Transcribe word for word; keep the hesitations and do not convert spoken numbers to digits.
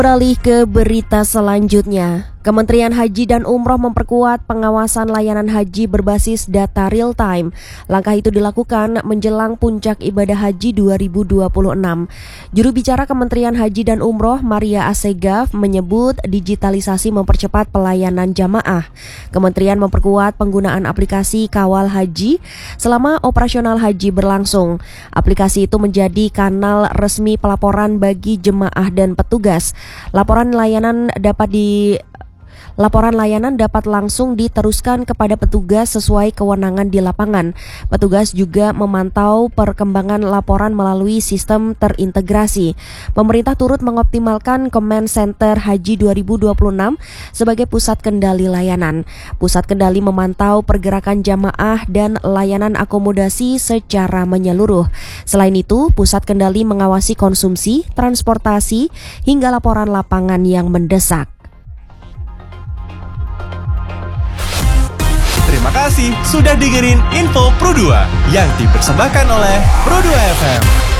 Beralih ke berita selanjutnya. Kementerian Haji dan Umroh memperkuat pengawasan layanan haji berbasis data real time. Langkah itu dilakukan menjelang puncak ibadah haji dua ribu dua puluh enam. Juru bicara Kementerian Haji dan Umroh Maria Assegaf menyebut digitalisasi mempercepat pelayanan jamaah. Kementerian memperkuat penggunaan aplikasi Kawal Haji selama operasional haji berlangsung. Aplikasi itu menjadi kanal resmi pelaporan bagi jemaah dan petugas. Laporan layanan dapat di Laporan layanan dapat langsung diteruskan kepada petugas sesuai kewenangan di lapangan. Petugas juga memantau perkembangan laporan melalui sistem terintegrasi. Pemerintah turut mengoptimalkan Command Center Haji dua ribu dua puluh enam sebagai pusat kendali layanan. Pusat kendali memantau pergerakan jamaah dan layanan akomodasi secara menyeluruh. Selain itu, pusat kendali mengawasi konsumsi, transportasi, hingga laporan lapangan yang mendesak. Terima kasih sudah dengerin Info Pro dua yang dipersembahkan oleh Pro dua F M.